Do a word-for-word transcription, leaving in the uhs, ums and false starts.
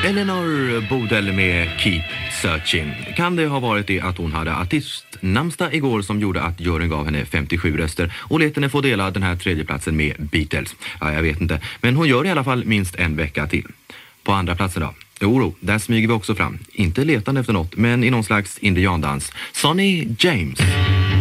Eleanor Bodell med Keep Searching. Kan det ha varit det att hon hade artistnamnsdag igår som gjorde att juryn gav henne femtiosju röster och lät henne få dela den här tredje platsen med Beatles? Ja, jag vet inte. Men hon gör i alla fall minst en vecka till. På andra platsen då? Jo, där smyger vi också fram. Inte letande efter något, men i någon slags indiandans. Sonny James.